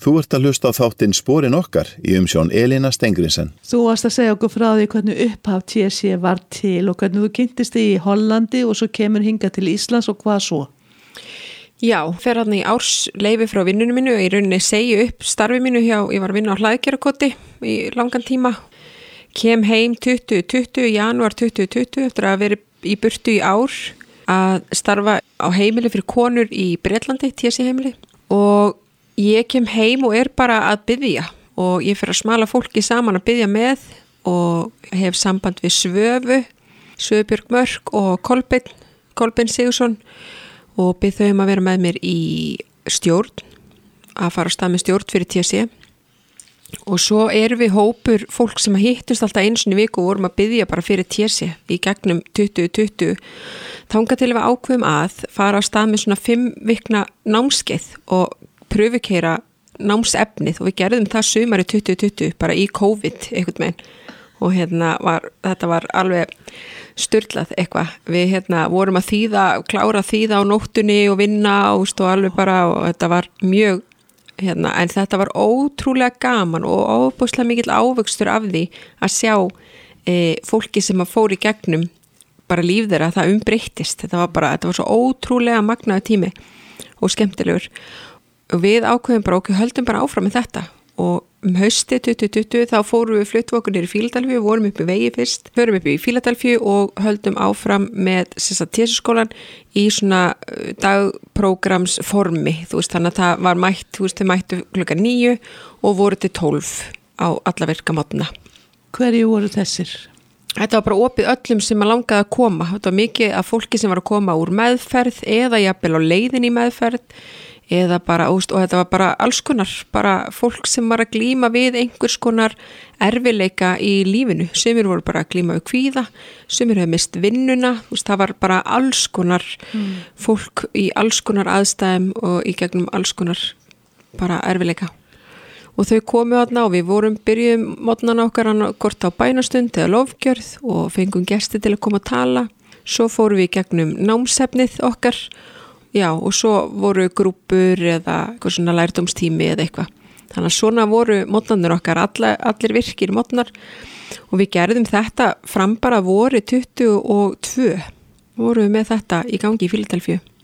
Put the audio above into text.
Þú ert að hlusta á þáttinn Sporin okkar í umsjón Elína Stengrinsen. Þú varst að segja okkur frá því hvernig upphaf TSC var til og hvernig þú kynntist í Hollandi og svo kemur hingað til Íslands og hvað svo? Já, fer hann í ársleyfi frá vinnunum mínu og í rauninni segi upp starfi mínu ég var að vinna á Hlaðgerðarkoti í langan tíma. Kem heim 2020, janúar 2020 eftir að vera í burtu í ár að starfa á heimili fyrir konur í Bretlandi, TSC heimili og ég kem heim og bara að biðja og ég fer að smala fólki saman að biðja með og hef samband við Svöbjörg Mörk og Kolbeinn Sigursson og bið þau að vera með mér í stjórn, að fara á stað með stjórn fyrir TSC og svo erum við hópur fólk sem hittust alltaf einu sinni í viku og vorum að biðja bara fyrir TSC í gegnum 2020 þangað til við ákveðum að fara á stað með svona 5 vikna námskeið og pröfukeira námsefnið og við gerðum það sumari 2020 bara í COVID einhvern veginn og þetta var alveg sturlað eitthvað. Við vorum að klára þýða á nóttunni og vinna og alveg bara og þetta var mjög en þetta var ótrúlega gaman og óbúslega mikill ávöxtur af því að sjá fólki sem að fór í gegnum bara líf þeirra, það umbreyttist. Þetta var svo ótrúlega magnaður tími og skemmtilegur. Og við ákveðum bara höldum bara áfram með þetta og hausti 2020 þá fórum við fluttum okkur niður í Fíladelfíu, vorum upp í vegi fyrst, förum upp í Fíladelfíu og höldum áfram með TSC-skólan í svona dagprógramsformi, þannig að það var mætt, þau mættu klukkan 9 og voru til 12 á alla virkamótna. Hverju voru þessir? Þetta var bara opið öllum sem að langaði að koma. Þetta var mikið af fólki sem var að koma úr meðferð eða jafnvel á leiðin í meðferð eða bara, og þetta var bara alls konar, bara fólk sem var að glíma við einhvers konar erfileika í lífinu, sumir voru bara að glíma við kvíða, sumir hefur mist vinnuna, það var bara alls konar fólk í alls konar aðstæðum og í gegnum alls konar bara erfileika. Og þau komu þarna og við byrjuðum mótnana okkar kort á bænastund eða lofgjörð og fengum gesti til að koma að tala, svo fórum við í gegnum námsefnið okkar. Já, og svo voru grúpur eða eitthvað svona lærdómstími eða eitthvað. Þannig að svona voru mótnarnir okkar, allir virkir mótnar og við gerðum þetta fram bara voru 22. Vorum við með þetta í gangi í Fíladelfíu.